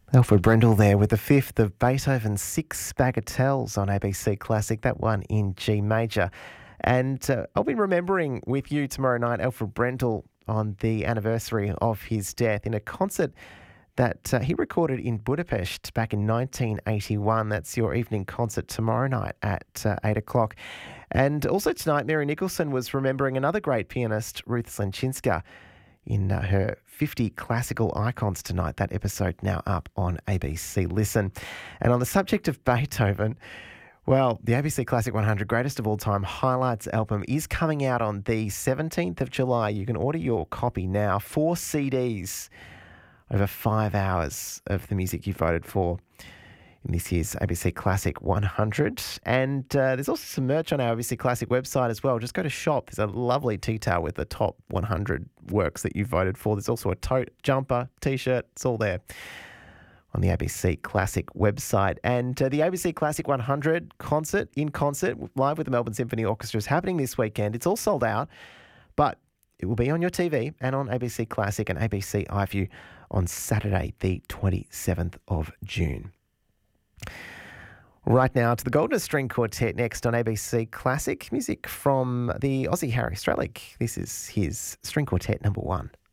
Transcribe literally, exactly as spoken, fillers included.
Alfred Brendel there with the fifth of Beethoven's Six Bagatelles on A B C Classic, that one in G major. And uh, I'll be remembering with you tomorrow night Alfred Brendel on the anniversary of his death in a concert that uh, he recorded in Budapest back in nineteen eighty-one. That's your evening concert tomorrow night at uh, eight o'clock. And also tonight, Mary Nicholson was remembering another great pianist, Ruth Slenczynska, in uh, her fifty classical icons tonight. That episode now up on A B C Listen. And on the subject of Beethoven, well, the A B C Classic one hundred Greatest of All Time Highlights album is coming out on the seventeenth of July. You can order your copy now. Four C Ds, over five hours of the music you voted for in this year's A B C Classic one hundred. And uh, there's also some merch on our A B C Classic website as well. Just go to shop. There's a lovely tea towel with the top one hundred works that you voted for. There's also a tote, jumper, T-shirt. It's all there on the A B C Classic website. And uh, the A B C Classic one hundred concert, in concert, live with the Melbourne Symphony Orchestra, is happening this weekend. It's all sold out, but it will be on your T V and on A B C Classic and A B C iView on Saturday, the twenty-seventh of June. Right now to the Goldner String Quartet next on A B C Classic. Music from the Aussie Harry Strelick. This is his String Quartet number one.